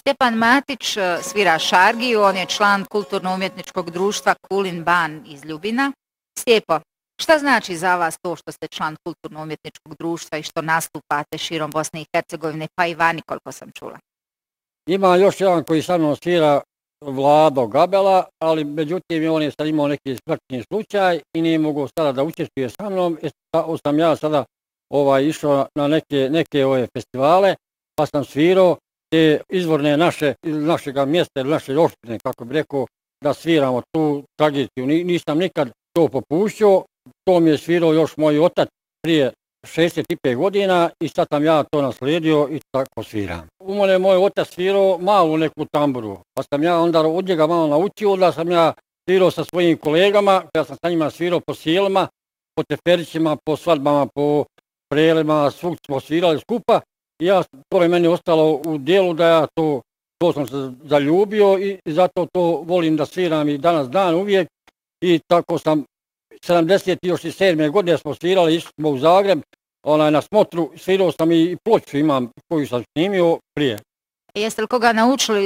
Stjepan Matić svira šargiju, on je član kulturno-umjetničkog društva Kulin Ban iz Ljubina. Stjepo, šta znači za vas to što ste član kulturno-umjetničkog društva i što nastupate širom Bosne i Hercegovine, pa i vani, koliko sam čula? Ima još jedan koji sa mnom svira, Vlado Gabela, ali međutim on je sad imao neki smrtni slučaj i nije mogao sada da učestvuje sa mnom. Sam ja sada išao na neke ove festivale, pa sam svirao te izvorne našeg mjesta ili naše opštine, kako bi rekao, da sviramo tu tradiciju. Nisam nikad to popušćao, to mi je svirao još moj otac prije 65 godina i sad sam ja to naslijedio i tako sviram. U mene je moj otac svirao malu neku tamburu, pa sam ja onda od njega malo naučio, da sam ja svirao sa svojim kolegama, ja sam sa njima svirao po sjelima, po teferićima, po svadbama, po prelima, svug smo svirali skupa i to je meni ostalo u dijelu da ja to sam se zaljubio i zato to volim da sviram i danas dan uvijek i tako sam 77. godine smo svirali, išli smo u Zagreb, na smotru, svirao sam i ploču imam koju sam snimio prije. Jeste li koga naučili